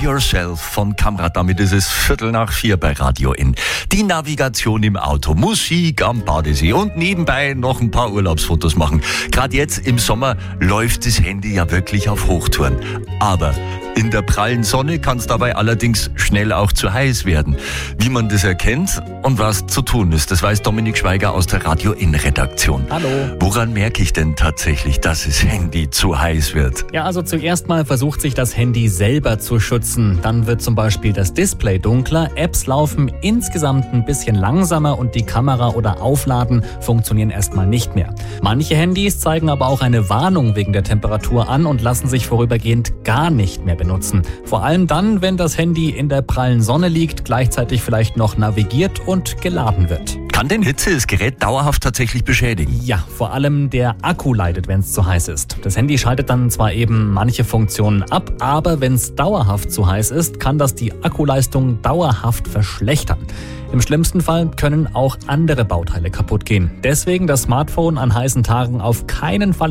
Yourself von Kamrat. Damit ist es 3:45 bei Radio N. Die Navigation im Auto, Musik am Badesee und nebenbei noch ein paar Urlaubsfotos machen. Gerade jetzt im Sommer läuft das Handy ja wirklich auf Hochtouren. Aber in der prallen Sonne kann es dabei allerdings schnell auch zu heiß werden. Wie man das erkennt und was zu tun ist, das weiß Dominik Schweiger aus der Radio N-Redaktion. Hallo. Woran merke ich denn tatsächlich, dass das Handy zu heiß wird? Ja, also zuerst mal versucht sich das Handy selber zu schützen. Dann wird zum Beispiel das Display dunkler, Apps laufen insgesamt ein bisschen langsamer und die Kamera oder Aufladen funktionieren erstmal nicht mehr. Manche Handys zeigen aber auch eine Warnung wegen der Temperatur an und lassen sich vorübergehend gar nicht mehr benutzen. Vor allem dann, wenn das Handy in der prallen Sonne liegt, gleichzeitig vielleicht noch navigiert und geladen wird. Kann denn Hitze das Gerät dauerhaft tatsächlich beschädigen? Ja, vor allem der Akku leidet, wenn es zu heiß ist. Das Handy schaltet dann zwar eben manche Funktionen ab, aber wenn es dauerhaft zu heiß ist, kann das die Akkuleistung dauerhaft verschlechtern. Im schlimmsten Fall können auch andere Bauteile kaputt gehen. Deswegen das Smartphone an heißen Tagen auf keinen Fall